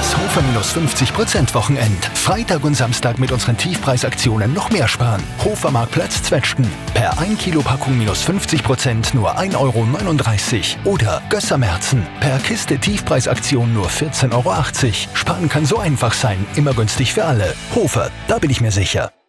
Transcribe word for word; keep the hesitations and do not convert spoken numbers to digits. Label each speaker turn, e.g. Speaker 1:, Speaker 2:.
Speaker 1: Das Hofer minus fünfzig Prozent Wochenend. Freitag und Samstag mit unseren Tiefpreisaktionen noch mehr sparen. Hofermarktplatz Zwetschgen. Per ein Kilo Packung minus fünfzig Prozent nur ein Euro neununddreißig. Oder Gössermerzen. Per Kiste Tiefpreisaktion nur vierzehn Euro achtzig. Sparen kann so einfach sein. Immer günstig für alle. Hofer, da bin ich mir sicher.